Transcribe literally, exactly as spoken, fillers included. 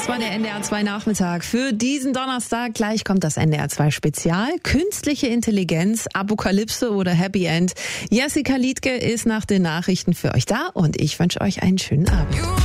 Das war der N D R zwei Nachmittag für diesen Donnerstag. Gleich kommt das N D R zwei Spezial. Künstliche Intelligenz, Apokalypse oder Happy End. Jessica Liedtke ist nach den Nachrichten für euch da und ich wünsche euch einen schönen Abend.